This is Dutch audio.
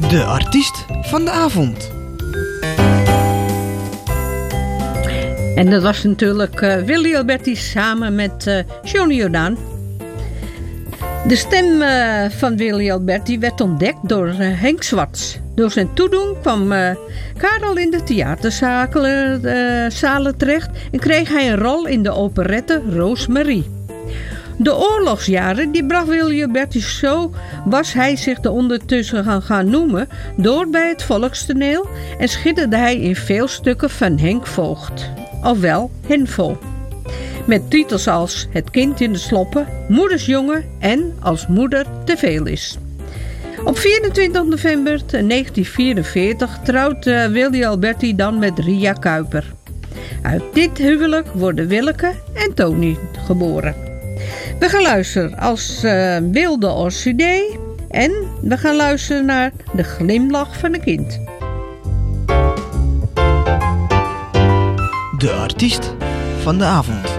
De artiest van de avond. En dat was natuurlijk Willy Alberti samen met Johnny Jordaan. De stem van Willy Alberti werd ontdekt door Henk Zwarts. Door zijn toedoen kwam Karel in de theaterzalen terecht en kreeg hij een rol in de operette Roosmarie. De oorlogsjaren die bracht Willy Alberti, zo was hij zich er ondertussen gaan noemen, door bij het volkstoneel en schitterde hij in veel stukken van Henk Voogd, ofwel Henvo. Met titels als Het kind in de sloppen, Moedersjongen en Als moeder te veel is. Op 24 november 1944 trouwt Willy Alberti dan met Ria Kuiper. Uit dit huwelijk worden Willeke en Tony geboren. We gaan luisteren als Wilde Orchidee en we gaan luisteren naar De glimlach van een kind. De artiest van de avond.